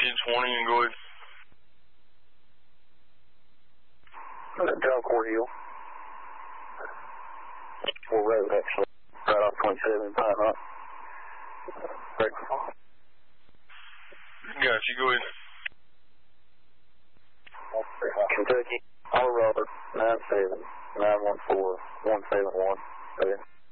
1020 and go ahead. Drive Court Hill. Full road, actually. Right off 27 Pine Knot. Right. Gotcha, go ahead. Kentucky, Colorado, 97914 171. Go ahead.